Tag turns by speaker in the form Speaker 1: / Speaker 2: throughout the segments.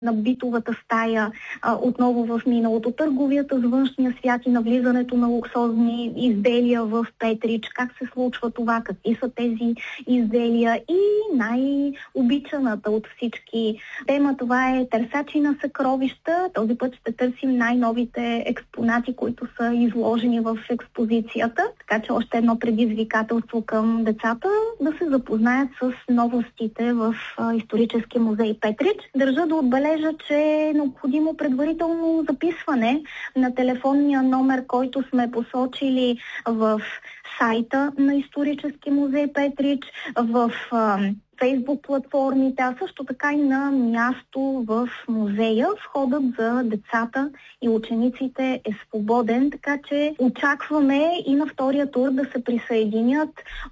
Speaker 1: на битовата стая, отново в миналото, търговията с външния свят и навлизането на луксозни изделия в Петрич, как се случва това, какви са тези изделия и най-обичаната от всички тема, това е търсачи на съкровища. Този път ще търсим най-новите експонати, които са изложени в експозицията, така че още едно предизвикателство към децата да се запознаят с новостите в исторически музей Петрич. Държа да отбележа, че е необходимо предварително записване на телефонния номер, който сме посочили в сайта на исторически музей Петрич, в Фейсбук платформите, а също така и на място в музея. Входът за децата и учениците е свободен, така че очакваме и на втория тур да се присъединят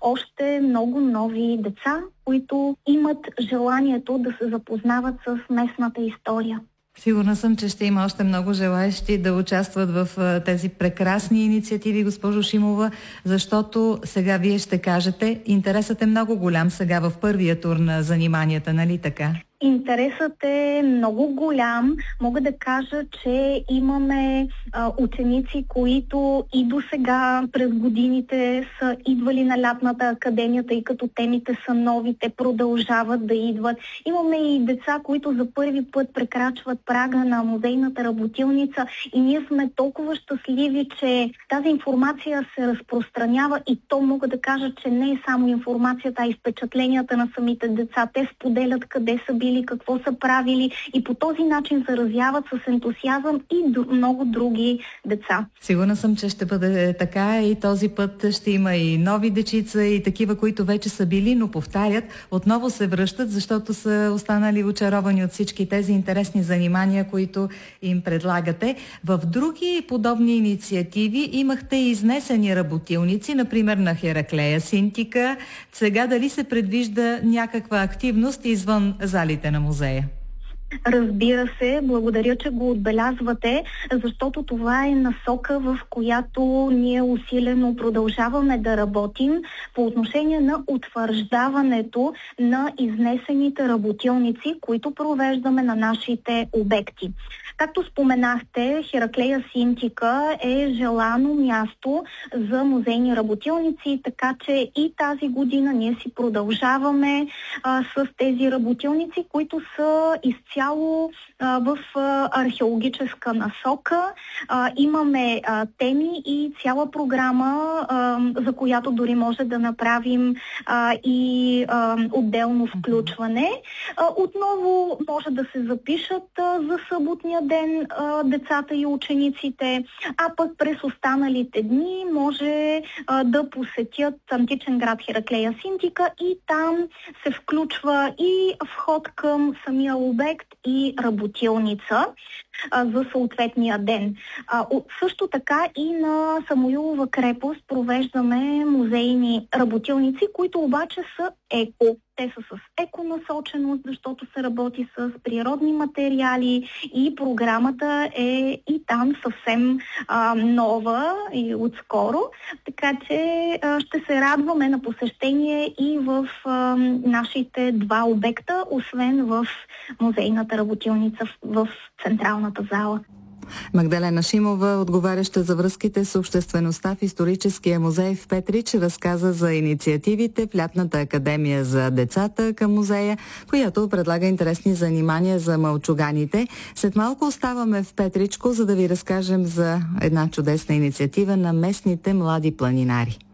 Speaker 1: още много нови деца, които имат желанието да се запознават с местната история.
Speaker 2: Сигурна съм, че ще има още много желаещи да участват в тези прекрасни инициативи, госпожо Шимова, защото сега вие ще кажете, интересът е много голям сега в първия тур на заниманията, нали така?
Speaker 1: Интересът е много голям. Мога да кажа, че имаме ученици, които и до сега през годините са идвали на лятната академия, тъй като темите са нови, те продължават да идват. Имаме и деца, които за първи път прекрачват прага на музейната работилница и ние сме толкова щастливи, че тази информация се разпространява и то мога да кажа, че не е само информацията, а и впечатленията на самите деца. Те споделят къде са били, какво са правили и по този начин заразяват с ентусиазъм и много други деца.
Speaker 2: Сигурна съм, че ще бъде така и този път ще има и нови дечица и такива, които вече са били, но повтарят, отново се връщат, защото са останали очаровани от всички тези интересни занимания, които им предлагате. В други подобни инициативи имахте изнесени работилници, например на Хераклея Синтика. Сега дали се предвижда някаква активност извън залите на музея?
Speaker 1: Разбира се, благодаря, че го отбелязвате, защото това е насока, в която ние усилено продължаваме да работим по отношение на утвърждаването на изнесените работилници, които провеждаме на нашите обекти. Както споменахте, Хераклея Синтика е желано място за музейни работилници, така че и тази година ние си продължаваме с тези работилници, които са изцяло в археологическа насока. Имаме теми и цяла програма, за която дори може да направим и отделно включване. Отново може да се запишат за съботния ден децата и учениците, а пък през останалите дни може да посетят античен град Хераклея Синтика и там се включва и вход към самия обект и работилница за съответния ден. Също така и на Самуилова крепост провеждаме музейни работилници, които обаче са еко. Те са с еконасоченост, защото се работи с природни материали и програмата е и там съвсем нова и отскоро. Така че ще се радваме на посещение и в нашите два обекта, освен в музейната работилница в централната зала.
Speaker 2: Магдалена Шимова, отговаряща за връзките с обществеността в историческия музей в Петрич, разказа за инициативите в Лятната академия за децата към музея, която предлага интересни занимания за мълчуганите. След малко оставаме в Петричко, за да ви разкажем за една чудесна инициатива на местните млади планинари.